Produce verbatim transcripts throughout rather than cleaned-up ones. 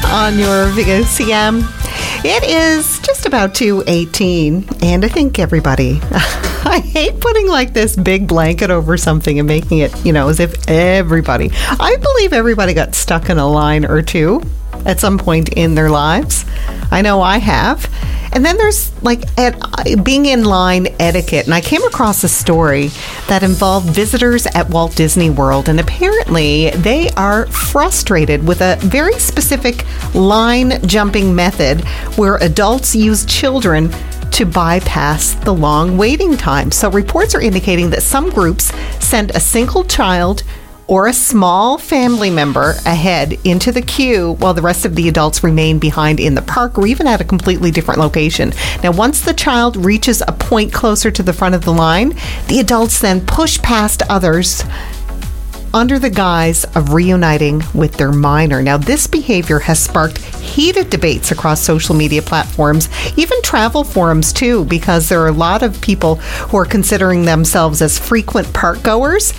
on your V O C M. It is just about two eighteen, and I think everybody, I hate putting like this big blanket over something and making it, you know, as if everybody, I believe everybody got stuck in a line or two at some point in their lives. I know I have. And then there's like at, being in line etiquette. And I came across a story that involved visitors at Walt Disney World. And apparently they are frustrated with a very specific line jumping method where adults use children to bypass the long waiting time. So reports are indicating that some groups send a single child or a small family member ahead into the queue while the rest of the adults remain behind in the park or even at a completely different location. Now, once the child reaches a point closer to the front of the line, the adults then push past others under the guise of reuniting with their minor. Now, this behavior has sparked heated debates across social media platforms, even travel forums too, because there are a lot of people who are considering themselves as frequent park goers,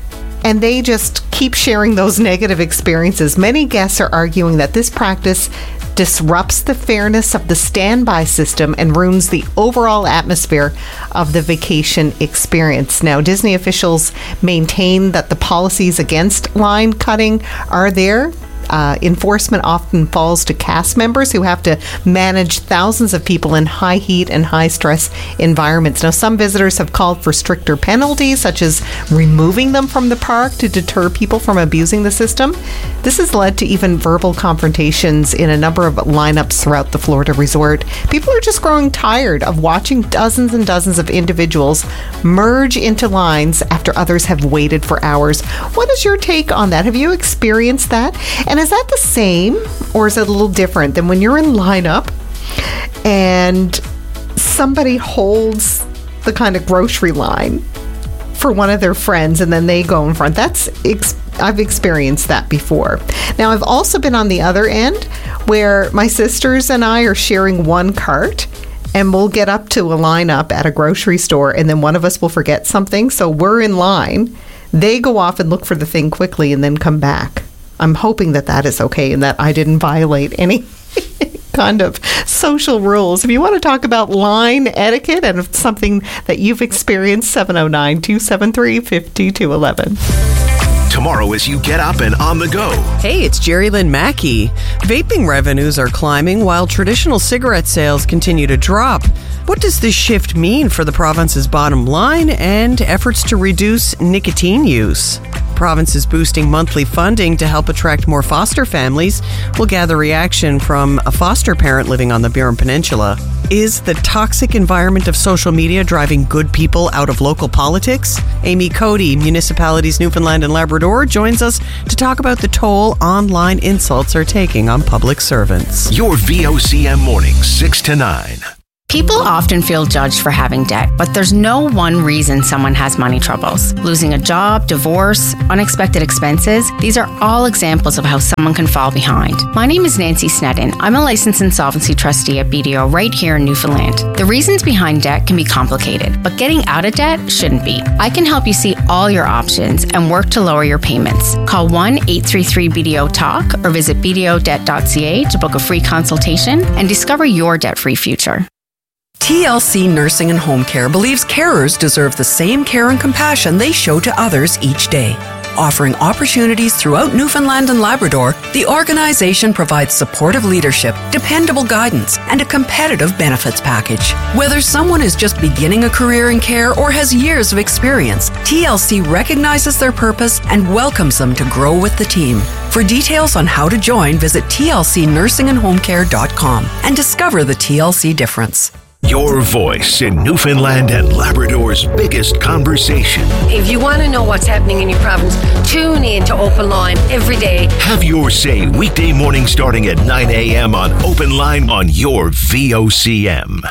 and they just keep sharing those negative experiences. Many guests are arguing that this practice disrupts the fairness of the standby system and ruins the overall atmosphere of the vacation experience. Now, Disney officials maintain that the policies against line cutting are there. Uh, enforcement often falls to cast members who have to manage thousands of people in high heat and high stress environments. Now, some visitors have called for stricter penalties, such as removing them from the park to deter people from abusing the system. This has led to even verbal confrontations in a number of lineups throughout the Florida resort. People are just growing tired of watching dozens and dozens of individuals merge into lines after others have waited for hours. What is your take on that? Have you experienced that? And is that the same, or is it a little different than when you're in lineup and somebody holds the kind of grocery line for one of their friends and then they go in front? That's ex- I've experienced that before. Now, I've also been on the other end where my sisters and I are sharing one cart, and we'll get up to a lineup at a grocery store, and then one of us will forget something, so we're in line. They go off and look for the thing quickly and then come back. I'm hoping that that is okay and that I didn't violate any kind of social rules. If you want to talk about line etiquette and something that you've experienced, seven oh nine, two seven three, five two one one. Tomorrow as you get up and on the go. Hey, it's Jerry Lynn Mackey. Vaping revenues are climbing while traditional cigarette sales continue to drop. What does this shift mean for the province's bottom line and efforts to reduce nicotine use? Province is boosting monthly funding to help attract more foster families. We'll gather reaction from a foster parent living on the Burin Peninsula. Is the toxic environment of social media driving good people out of local politics? Amy Cody, Municipalities Newfoundland and Labrador, joins us to talk about the toll online insults are taking on public servants. Your V O C M mornings, six to nine. People often feel judged for having debt, but there's no one reason someone has money troubles. Losing a job, divorce, unexpected expenses, these are all examples of how someone can fall behind. My name is Nancy Snedden. I'm a licensed insolvency trustee at B D O right here in Newfoundland. The reasons behind debt can be complicated, but getting out of debt shouldn't be. I can help you see all your options and work to lower your payments. Call one eight three three B D O talk or visit b d o debt dot c a to book a free consultation and discover your debt-free future. T L C Nursing and Home Care believes carers deserve the same care and compassion they show to others each day. Offering opportunities throughout Newfoundland and Labrador, the organization provides supportive leadership, dependable guidance, and a competitive benefits package. Whether someone is just beginning a career in care or has years of experience, T L C recognizes their purpose and welcomes them to grow with the team. For details on how to join, visit t l c nursing and home care dot com and discover the T L C difference. Your voice in Newfoundland and Labrador's biggest conversation. If you want to know what's happening in your province, tune in to Open Line every day. Have your say weekday morning starting at nine a.m. on Open Line on your V O C M.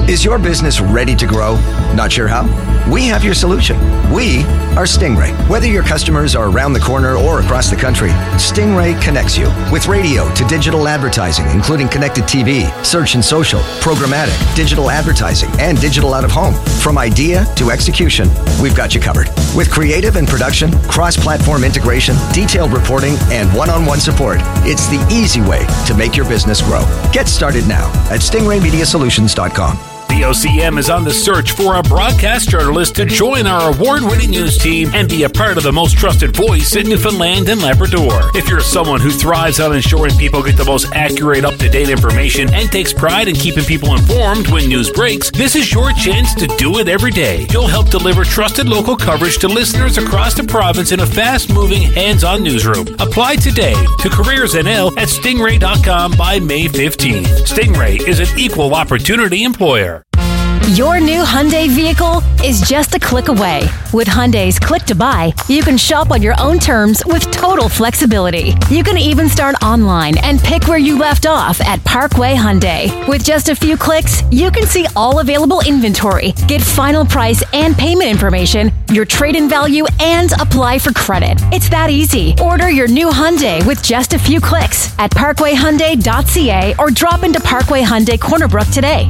Is your business ready to grow? Not sure how? We have your solution. We are Stingray. Whether your customers are around the corner or across the country, Stingray connects you with radio to digital advertising, including connected T V, search and social, programmatic, digital advertising, and digital out of home. From idea to execution, we've got you covered. With creative and production, cross-platform integration, detailed reporting, and one-on-one support, it's the easy way to make your business grow. Get started now at stingray media solutions dot com. V O C M is on the search for a broadcast journalist to join our award-winning news team and be a part of the most trusted voice in Newfoundland and Labrador. If you're someone who thrives on ensuring people get the most accurate, up-to-date information and takes pride in keeping people informed when news breaks, this is your chance to do it every day. You'll help deliver trusted local coverage to listeners across the province in a fast-moving, hands-on newsroom. Apply today to Careers N L at stingray dot com by May fifteenth. Stingray is an equal opportunity employer. Your new Hyundai vehicle is just a click away. With Hyundai's Click to Buy, you can shop on your own terms with total flexibility. You can even start online and pick where you left off at Parkway Hyundai. With just a few clicks, you can see all available inventory, get final price and payment information, your trade-in value, and apply for credit. It's that easy. Order your new Hyundai with just a few clicks at parkway hyundai dot c a or drop into Parkway Hyundai Corner Brook today.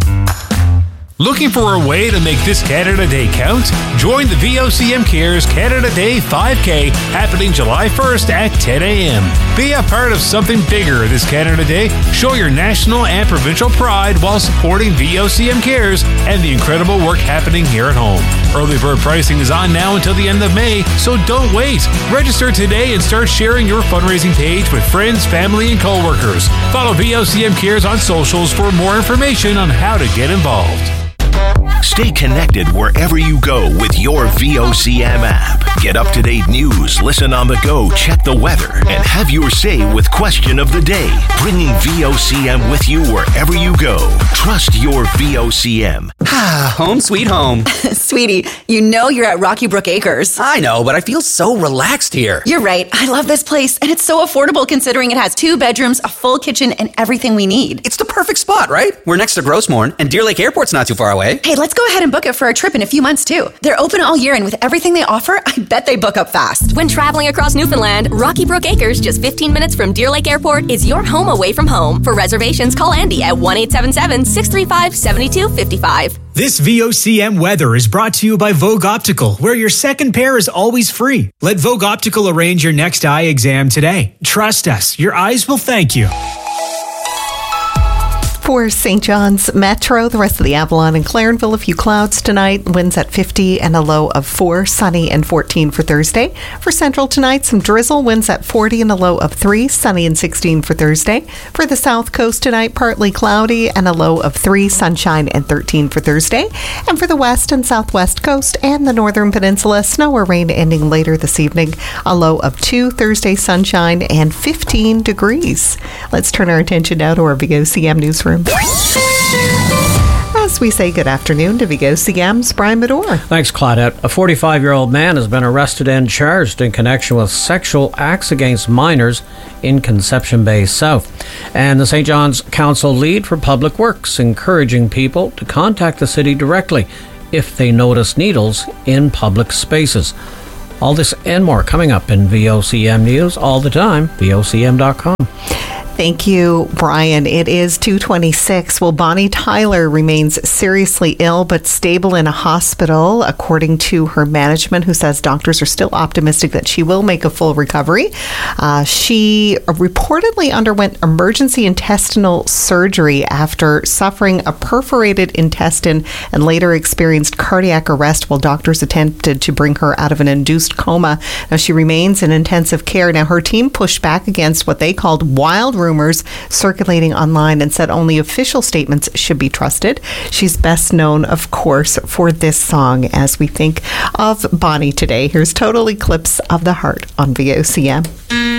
Looking for a way to make this Canada Day count? Join the V O C M Cares Canada Day five K happening July first at ten a.m. Be a part of something bigger this Canada Day. Show your national and provincial pride while supporting V O C M Cares and the incredible work happening here at home. Early bird pricing is on now until the end of May, so don't wait. Register today and start sharing your fundraising page with friends, family, and coworkers. Follow V O C M Cares on socials for more information on how to get involved. Stay connected wherever you go with your V O C M app. Get up-to-date news, listen on the go, check the weather, and have your say with Question of the Day. Bringing V O C M with you wherever you go. Trust your V O C M. Ah, home sweet home. Sweetie, you know you're at Rocky Brook Acres. I know, but I feel so relaxed here. You're right. I love this place, and it's so affordable considering it has two bedrooms, a full kitchen, and everything we need. It's the perfect spot, right? We're next to Grossmorn, and Deer Lake Airport's not too far away. Hey, let's go ahead and book it for a trip in a few months, too. They're open all year, and with everything they offer, I bet they book up fast. When traveling across Newfoundland, Rocky Brook Acres, just fifteen minutes from Deer Lake Airport, is your home away from home. For reservations, call Andy at one eight seven seven, six three five, seven two five five. This V O C M weather is brought to you by Vogue Optical, where your second pair is always free. Let Vogue Optical arrange your next eye exam today. Trust us, your eyes will thank you. For Saint John's Metro, the rest of the Avalon and Clarenville, a few clouds tonight. Winds at fifty and a low of four. Sunny and fourteen for Thursday. For Central tonight, some drizzle. Winds at forty and a low of three. Sunny and sixteen for Thursday. For the South Coast tonight, partly cloudy and a low of three. Sunshine and thirteen for Thursday. And for the West and Southwest Coast and the Northern Peninsula, snow or rain ending later this evening. A low of two. Thursday, sunshine and fifteen degrees. Let's turn our attention now to our V O C M newsroom. As we say good afternoon to V O C M's Brian Medore. Thanks, Claudette. A forty-five-year-old man has been arrested and charged in connection with sexual acts against minors in Conception Bay South. And the Saint John's Council lead for Public Works, encouraging people to contact the city directly if they notice needles in public spaces. All this and more coming up in V O C M News all the time, V O C M dot com. Thank you, Brian. It is two twenty-six. Well, Bonnie Tyler remains seriously ill but stable in a hospital, according to her management, who says doctors are still optimistic that she will make a full recovery. Uh, she reportedly underwent emergency intestinal surgery after suffering a perforated intestine and later experienced cardiac arrest while doctors attempted to bring her out of an induced coma. Now, she remains in intensive care. Now, her team pushed back against what they called wild rumors circulating online and said only official statements should be trusted. She's best known, of course, for this song as we think of Bonnie today. Here's Total Eclipse of the Heart on V O C M.